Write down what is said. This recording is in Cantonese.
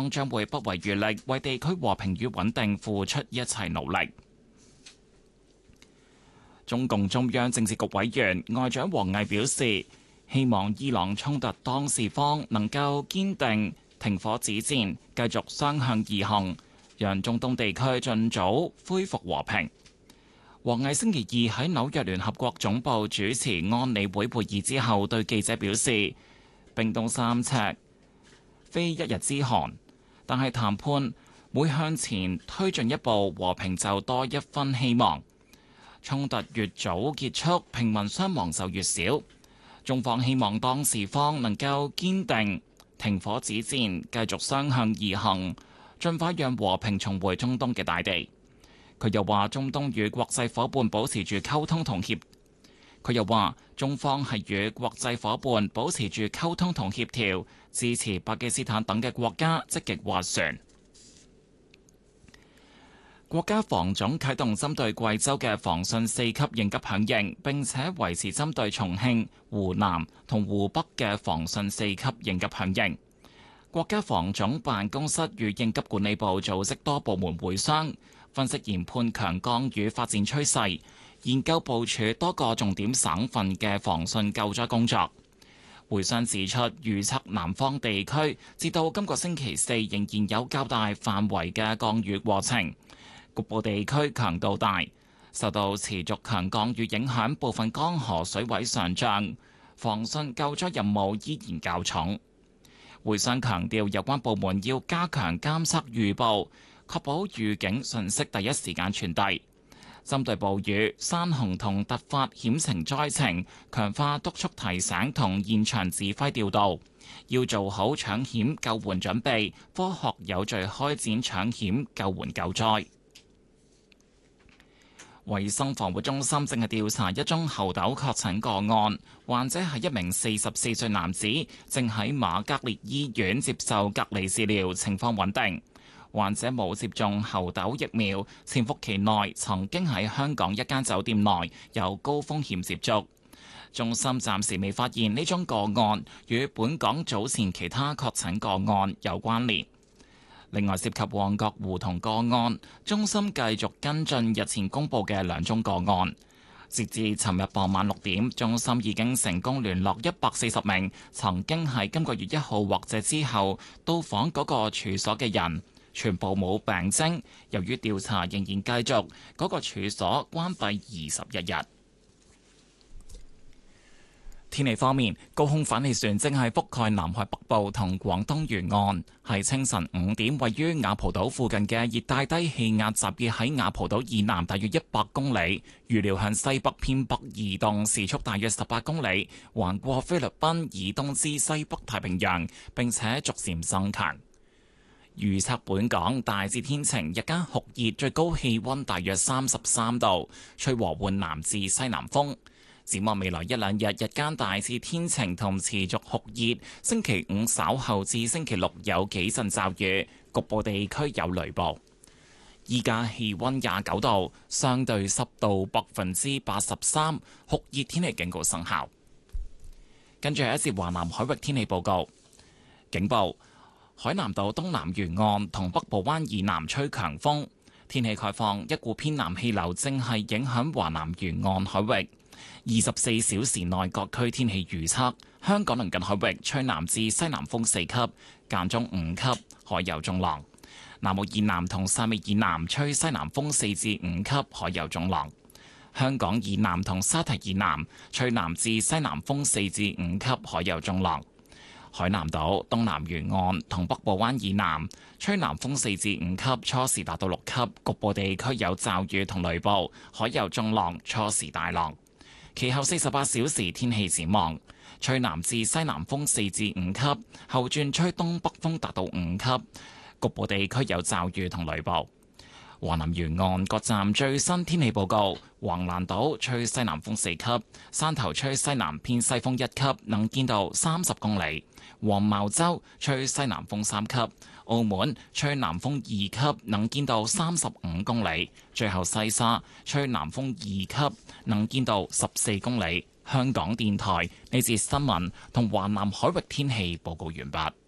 方將會不遺餘力為地區和平與穩定付出一切努力。中共中央政治局委員外長王毅表示，希望伊朗衝突當事方能夠堅定停火止戰，繼續雙向而行，讓中東地區盡早恢復和平。王毅星期二喺紐約聯合國總部主持安理會會議之後，對記者表示，冰凍三尺非一日之寒，但係談判每向前推進一步，和平就多一分希望。衝突越早結束，平民傷亡就越少。中方希望當事方能夠堅定停火止戰，繼續雙向而行，盡快讓和平重回中東嘅大地。佢又話，中東與國際夥伴保持住溝通同協。佢又話，中方係與國際夥伴保持住溝通同協調，支持巴基斯坦等嘅國家積極斡旋。國家防總啟動針對貴州嘅防汛4級應急響應，並且維持針對重慶、湖南同湖北嘅防汛4級應急響應。國家防總辦公室與應急管理部組織多部門會商，分析研判強降雨發展趨勢，研究部署多個重點省份嘅防汛救災工作。會商指出，預測南方地區至到今個星期四仍然有較大範圍嘅降雨過程。局部地區強度大，受到持續強降雨影響，部分江河水位上漲，防汛救災任務依然較重。會商強調，有關部門要加強監測預報，確保預警信息第一時間傳遞。針對暴雨、山洪同突發險情災情，強化督促提醒同現場指揮調度，要做好搶險救援準備，科學有序開展搶險救援救災。衛生防護中心正係調查一宗猴痘確診個案，患者係一名44歲男子，正喺瑪嘉烈醫院接受隔離治療，情況穩定。患者冇接種猴痘疫苗，潛伏期內曾經喺香港一間酒店內有高風險接觸。中心暫時未發現呢宗個案與本港早前其他確診個案有關聯。另外，涉及旺角胡同個案，中心繼續跟進日前公布嘅2宗個案。截至尋日傍晚6點，中心已經成功聯絡140名曾經喺今個月1號或者之後到訪嗰個處所嘅人，全部冇病徵。由於調查仍然繼續，嗰個處所關閉21日。天氣方面，高空反氣旋正係覆蓋南海北部同廣東沿岸。喺清晨5點，位於雅蒲島附近嘅熱帶低氣壓集結喺雅蒲島以南大約100公里，預料向西北偏北移動，時速大約18公里，橫過菲律賓以東至西北太平洋，並且逐漸增強。預測本港大致天晴，日間酷熱，最高氣溫大約33度，吹和緩南至西南風。展望未來1-2日，日間大致天晴同持續酷熱。星期5稍後至星期6有幾陣驟雨，局部地區有雷暴。依家氣溫29度，相對濕度83%，酷熱天氣警告生效。跟住係一節華南海域天氣報告，警報：海南島東南沿岸同北部灣以南吹強風。天氣概況：一股偏南氣流正係影響華南沿岸海域。24小時內各區天氣預測：香港鄰近海域吹南至西南風4級，間中5級，海有中浪；南澳以南同汕尾以南吹西南風4至5級，海有中浪；香港以南同沙提以南吹南至西南風4至5級，海有中浪；海南島東南沿岸同北部灣以南吹南風4至5級，初時達到6級，局部地區有驟雨同雷暴，海有中浪，初時大浪。其後48小時天氣展望：吹南至西南風4至5級，後轉吹東北風達到5級，局部地區有驟雨同雷暴。華南沿岸各站最新天氣報告：橫瀾島吹西南風4級，汕頭吹西南偏西風1級，能見度30公里；黃茅洲吹西南風3級，澳門吹南風2級，能見度35公里；最後西沙吹南風2級，能見度14公里。香港電台呢節新聞同華南海域天氣報告完畢。